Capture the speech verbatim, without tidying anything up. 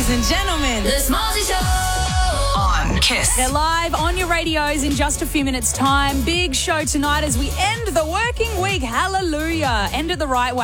ladies and gentlemen. The Smallzy Show on Kiss. They're live on your radios in just a few minutes' time. Big show tonight as we end the working week. Hallelujah. End it the right way.